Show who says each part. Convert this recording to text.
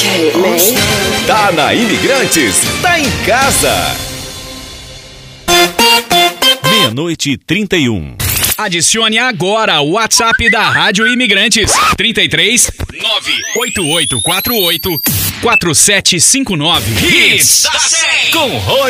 Speaker 1: Okay, man.
Speaker 2: Tá na Imigrantes, tá em casa. 00:31.
Speaker 3: Adicione agora o WhatsApp da Rádio Imigrantes. 33 98848 4759. Hits da 100 com